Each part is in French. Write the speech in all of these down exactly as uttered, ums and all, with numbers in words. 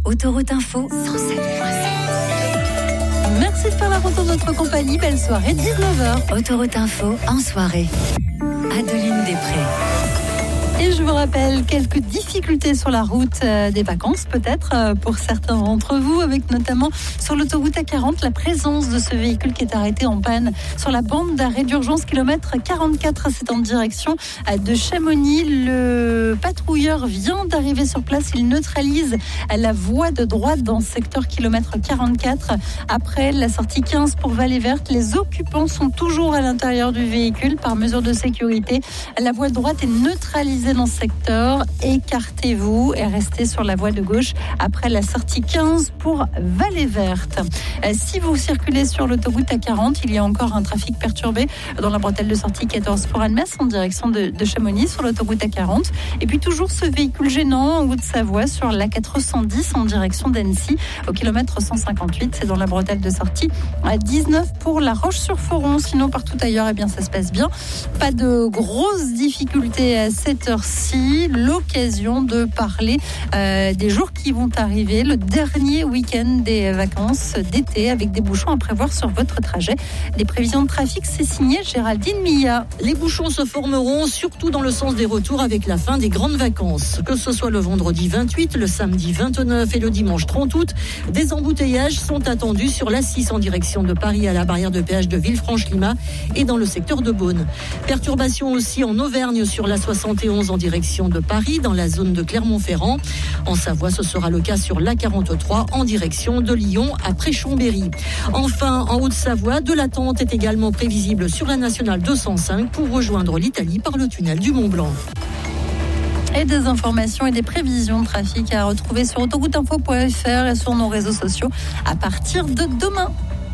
Autoroute Info cent sept point sept. Merci de faire la route en notre compagnie. Belle soirée, dix-neuf heures. Autoroute Info en soirée. Adeline Després. Et je vous rappelle quelques difficultés sur la route euh, des vacances, peut-être euh, pour certains d'entre vous, avec notamment sur l'autoroute A quarante, la présence de ce véhicule qui est arrêté en panne sur la bande d'arrêt d'urgence, kilomètre quarante-quatre, c'est en direction euh, de Chamonix. Le patrouilleur vient d'arriver sur place, il neutralise la voie de droite dans ce secteur kilomètre quarante-quatre. Après la sortie quinze pour Vallée Verte, les occupants sont toujours à l'intérieur du véhicule par mesure de sécurité. La voie de droite est neutralisée dans ce secteur, écartez-vous et restez sur la voie de gauche après la sortie quinze pour Vallée Verte. Si vous circulez sur l'autoroute A quarante, il y a encore un trafic perturbé dans la bretelle de sortie quatorze pour Annemasse en direction de, de Chamonix sur l'autoroute A quarante. Et puis toujours ce véhicule gênant en Haute-Savoie sur l'A quatre cent dix en direction d'Annecy au kilomètre cent cinquante-huit, c'est dans la bretelle de sortie à dix-neuf pour La Roche-sur-Foron. Sinon partout ailleurs, eh bien ça se passe bien. Pas de grosses difficultés à cette heure-ci. L'occasion de parler euh, des jours qui vont arriver, le dernier week-end des vacances d'été avec des bouchons à prévoir sur votre trajet. Des prévisions de trafic, c'est signé Géraldine Milla. Les bouchons se formeront surtout dans le sens des retours avec la fin des grandes vacances. Que ce soit le vendredi vingt-huit, le samedi vingt-neuf et le dimanche trente août, des embouteillages sont attendus sur l'A six en direction de Paris à la barrière de péage de Villefranche-Lima et dans le secteur de Beaune. Perturbations aussi en Auvergne sur l'A soixante et onze en direction de Paris, dans la zone de Clermont-Ferrand. En Savoie, ce sera le cas sur l'A quarante-trois en direction de Lyon après Chambéry. Enfin, en Haute-Savoie, de l'attente est également prévisible sur la nationale deux cent cinq pour rejoindre l'Italie par le tunnel du Mont-Blanc. Et des informations et des prévisions de trafic à retrouver sur autoroute info point f r et sur nos réseaux sociaux à partir de demain.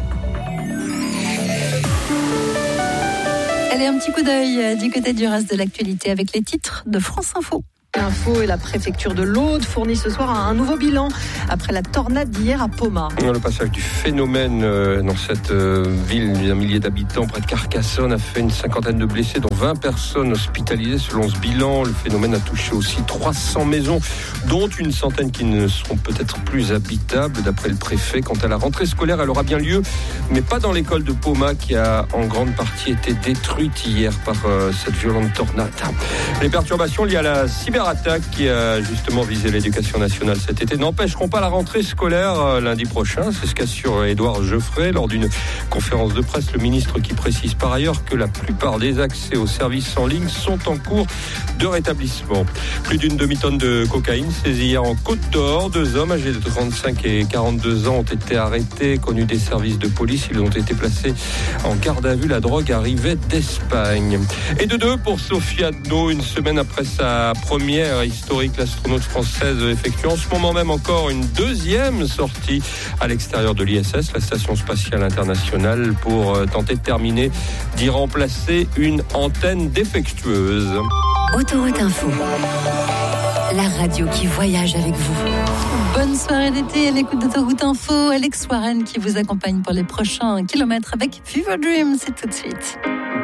Allez, un petit coup d'œil du côté du reste de l'actualité avec les titres de France Info. Info et la préfecture de l'Aude fournit ce soir un nouveau bilan après la tornade d'hier à Poma. Le passage du phénomène dans cette ville d'un millier d'habitants près de Carcassonne a fait une cinquantaine de blessés, dont vingt personnes hospitalisées selon ce bilan. Le phénomène a touché aussi trois cents maisons, dont une centaine qui ne seront peut-être plus habitables. D'après le préfet, quant à la rentrée scolaire, elle aura bien lieu, mais pas dans l'école de Poma qui a en grande partie été détruite hier par cette violente tornade. Les perturbations liées à la cyber attaque qui a justement visé l'éducation nationale cet été n'empêcheront pas la rentrée scolaire lundi prochain. C'est ce qu'assure Édouard Geoffrey lors d'une conférence de presse. Le ministre qui précise par ailleurs que la plupart des accès aux services en ligne sont en cours de rétablissement. Plus d'une demi-tonne de cocaïne saisie hier en Côte d'Or. Deux hommes âgés de trente-cinq et quarante-deux ans ont été arrêtés, connus des services de police. Ils ont été placés en garde à vue. La drogue arrivait d'Espagne. Et de deux pour Sophie Adno, une semaine après sa première historique, l'astronaute française effectue en ce moment même encore une deuxième sortie à l'extérieur de l'I S S, la station spatiale internationale, pour tenter de terminer d'y remplacer une antenne défectueuse. Autoroute Info, la radio qui voyage avec vous. Bonne soirée d'été à l'écoute d'Autoroute Info. Alex Warren qui vous accompagne pour les prochains kilomètres avec Fever Dream. C'est tout de suite.